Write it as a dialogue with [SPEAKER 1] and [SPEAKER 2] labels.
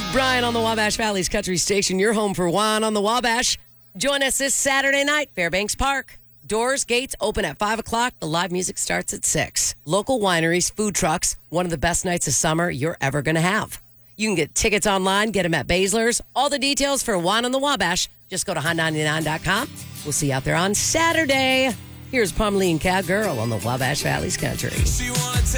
[SPEAKER 1] Brian on the Wabash Valley's Country Station. You're home for Juan on the Wabash. Join us this Saturday night, Fairbanks Park. Doors, gates open at 5 o'clock. The live music starts at 6. Local wineries, food trucks, one of the best nights of summer you're ever going to have. You can get tickets online, get them at Baszler's. All the details for Juan on the Wabash, just go to hot99.com. We'll see you out there on Saturday. Here's Pumleen Cowgirl on the Wabash Valley's Country.